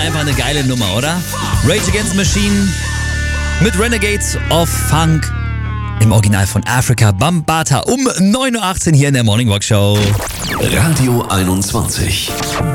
Einfach eine geile Nummer, oder? Rage Against the Machine mit Renegades of Funk. Im Original von Afrika Bambaataa um 9.18 Uhr hier in der Morning Rock Show. Radio 21.